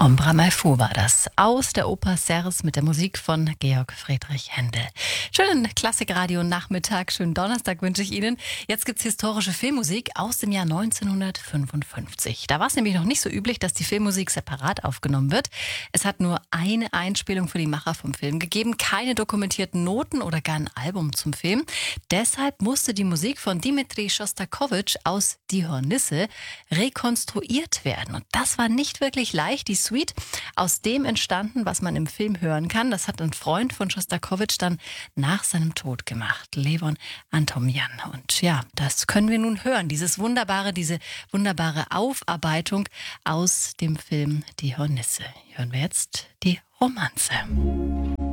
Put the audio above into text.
Ombra Mai Fu war das aus der Oper Serse mit der Musik von Georg Friedrich Händel. Schönen Klassikradio-Nachmittag, schönen Donnerstag wünsche ich Ihnen. Jetzt gibt's historische Filmmusik aus dem Jahr 1955. Da war es nämlich noch nicht so üblich, dass die Filmmusik separat aufgenommen wird. Es hat nur eine Einspielung für die Macher vom Film gegeben, keine dokumentierten Noten oder gar ein Album zum Film. Deshalb musste die Musik von Dmitri Schostakowitsch aus Die Hornisse rekonstruiert werden. Und das war nicht wirklich leicht. Die Suite aus dem entstanden, was man im Film hören kann. Das hat ein Freund von Schostakowitsch dann nach seinem Tod gemacht, Levon Antomjan. Und ja, das können wir nun hören. Diese wunderbare Aufarbeitung aus dem Film Die Hornisse. Hören wir jetzt die Romanze.